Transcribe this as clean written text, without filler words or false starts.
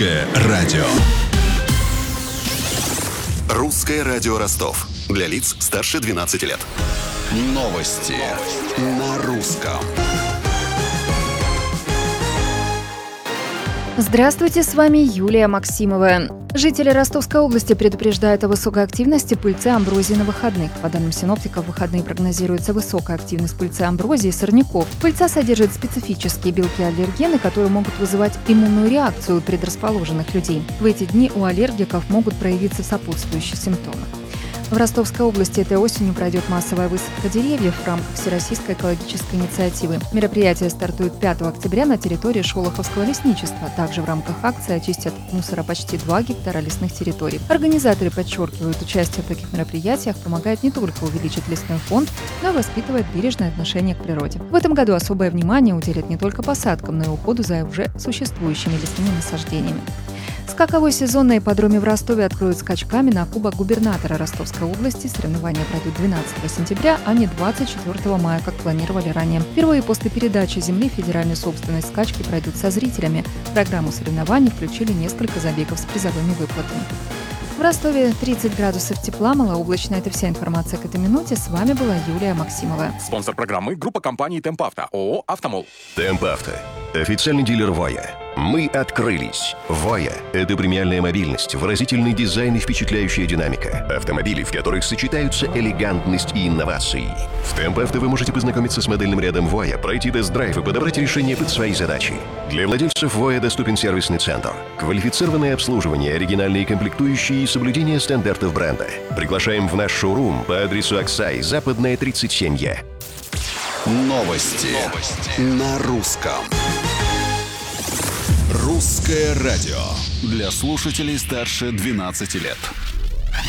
Радио. Русское радио Ростов. Для лиц старше 12 лет. Новости на русском. Здравствуйте, с вами Юлия Максимова. Жители Ростовской области предупреждают о высокой активности пыльцы амброзии на выходных. По данным синоптиков, в выходные прогнозируется высокая активность пыльцы амброзии и сорняков. Пыльца содержит специфические белки-аллергены, которые могут вызывать иммунную реакцию у предрасположенных людей. В эти дни у аллергиков могут проявиться сопутствующие симптомы. В Ростовской области этой осенью пройдет массовая высадка деревьев в рамках Всероссийской экологической инициативы. Мероприятие стартует 5 октября на территории Шолоховского лесничества. Также в рамках акции очистят от мусора почти 2 гектара лесных территорий. Организаторы подчеркивают, участие в таких мероприятиях помогает не только увеличить лесной фонд, но и воспитывает бережное отношение к природе. В этом году особое внимание уделят не только посадкам, но и уходу за уже существующими лесными насаждениями. Скаковой сезон на ипподроме в Ростове откроют скачками на Кубок губернатора Ростовской области. Соревнования пройдут 12 сентября, а не 24 мая, как планировали ранее. Впервые после передачи земли в федеральную собственность скачки пройдут со зрителями. В программу соревнований включили несколько забегов с призовыми выплатами. В Ростове 30 градусов тепла, малооблачно. Это вся информация к этой минуте. С вами была Юлия Максимова. Спонсор программы — группа компаний «Темп Авто», ООО «Автомол». «Темп Авто» – официальный дилер «Воя». Мы открылись. «Воя» – это премиальная мобильность, выразительный дизайн и впечатляющая динамика. Автомобили, в которых сочетаются элегантность и инновации. В «Темп Авто» вы можете познакомиться с модельным рядом «Воя», пройти тест-драйв и подобрать решение под свои задачи. Для владельцев «Воя» доступен сервисный центр, квалифицированное обслуживание, оригинальные комплектующие и соблюдение стандартов бренда. Приглашаем в наш шоурум по адресу Аксай, Западная, 37Е. Новости на русском. Русское радио. Для слушателей старше 12 лет.